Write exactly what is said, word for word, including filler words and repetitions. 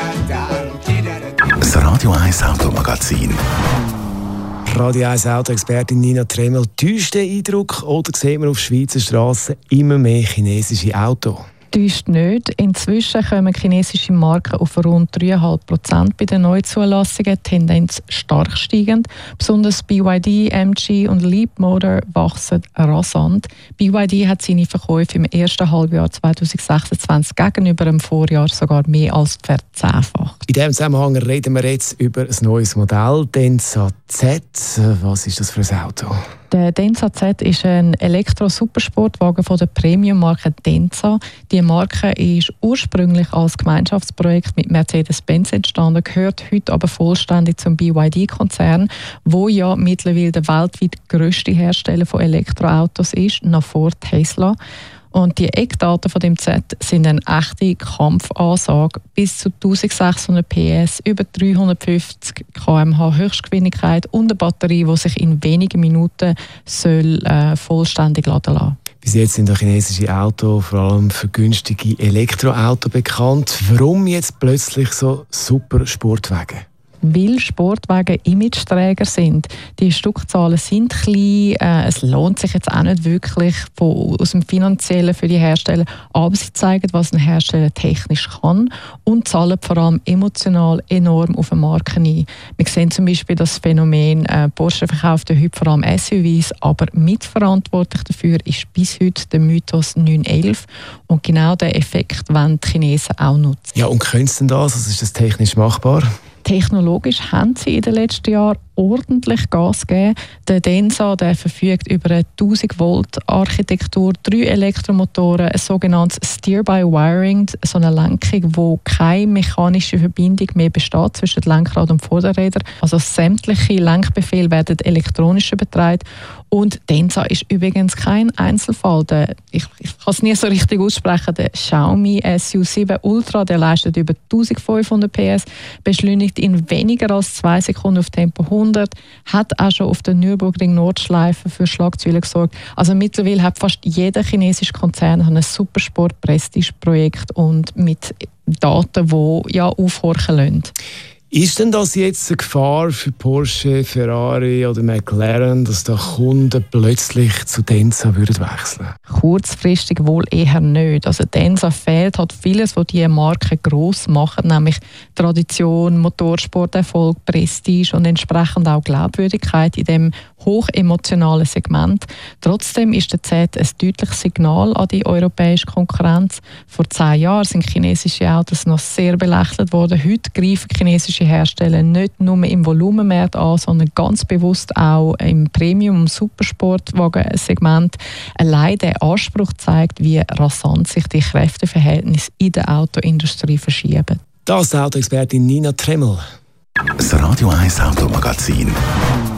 Das Radio eins Automagazin. Radio eins Autoexpertin Nina Tremmel. Täuscht der Eindruck oder sieht man auf Schweizer Strassen immer mehr chinesische Autos? Täuscht nicht. Inzwischen kommen chinesische Marken auf rund drei Komma fünf Prozent bei den Neuzulassungen, Tendenz stark steigend. Besonders B Y D, M G und Leapmotor wachsen rasant. B Y D hat seine Verkäufe im ersten Halbjahr zwanzig sechsundzwanzig gegenüber dem Vorjahr sogar mehr als verzehnfacht. In diesem Zusammenhang reden wir jetzt über ein neues Modell, Denza Z. Was ist das für ein Auto? Der Denza Z ist ein Elektro-Supersportwagen von der Premium-Marke Denza. Die Marke ist ursprünglich als Gemeinschaftsprojekt mit Mercedes-Benz entstanden, gehört heute aber vollständig zum B Y D-Konzern, wo ja mittlerweile der weltweit grösste Hersteller von Elektroautos ist, nach vor Tesla. Und die Eckdaten von dem Z sind eine echte Kampfansage. Bis zu eintausendsechshundert P S, über dreihundertfünfzig Kilometer pro Stunde Höchstgeschwindigkeit und eine Batterie, die sich in wenigen Minuten soll, äh, vollständig laden lassen. Bis jetzt sind chinesische Autos vor allem für günstige Elektroautos bekannt. Warum jetzt plötzlich so super Sportwagen? Weil Sportwagen Imageträger sind. Die Stückzahlen sind klein, äh, es lohnt sich jetzt auch nicht wirklich von, aus dem Finanziellen für die Hersteller, aber sie zeigen, was ein Hersteller technisch kann und zahlen vor allem emotional enorm auf eine Marke ein. Wir sehen zum Beispiel das Phänomen, äh, Porsche verkauft ja heute vor allem S U Vs, aber mitverantwortlich dafür ist bis heute der Mythos neun elf und genau den Effekt wollen die Chinesen auch nutzen. Ja, und können sie denn das? Also ist das technisch machbar? Technologisch haben sie in den letzten Jahren ordentlich Gas gegeben. Der Denza der verfügt über eine tausend Volt Architektur, drei Elektromotoren, ein sogenanntes Steer-by-Wiring, so eine Lenkung, wo keine mechanische Verbindung mehr besteht zwischen Lenkrad und Vorderrädern. Also sämtliche Lenkbefehle werden elektronisch übertragen. Und Denza ist übrigens kein Einzelfall. Der, ich, ich kann es nie so richtig aussprechen. Der Xiaomi S U sieben Ultra, der leistet über eintausendfünfhundert P S, beschleunigt in weniger als zwei Sekunden auf Tempo hundert, hat auch schon auf der Nürburgring Nordschleife für Schlagzeilen gesorgt. Also mittlerweile hat fast jeder chinesische Konzern ein Supersport-Prestige-Projekt und mit Daten, die ja aufhorchen lassen. Ist denn das jetzt eine Gefahr für Porsche, Ferrari oder McLaren, dass da Kunden plötzlich zu Denza würden wechseln? Kurzfristig wohl eher nicht. Also Denza fehlt halt vieles, was diese Marke gross machen, nämlich Tradition, Motorsporterfolg, Prestige und entsprechend auch Glaubwürdigkeit in dem hochemotionalen Segment. Trotzdem ist der Z ein deutliches Signal an die europäische Konkurrenz. Vor zehn Jahren sind chinesische Autos noch sehr belächelt worden. Heute greifen chinesische Hersteller nicht nur im Volumenmarkt an, sondern ganz bewusst auch im Premium- und Supersportwagen-Segment. Allein der Anspruch zeigt, wie rasant sich die Kräfteverhältnisse in der Autoindustrie verschieben. Das ist die Autoexpertin Nina Tremmel. Das Radio eins Automagazin.